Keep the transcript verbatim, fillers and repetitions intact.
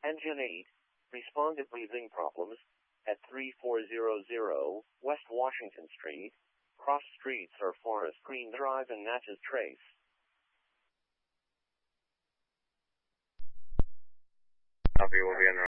Engine eight, respond to breathing problems at three four zero zero West Washington Street. Cross streets are Forest Green Drive and Natchez Trace. Copy, we'll be in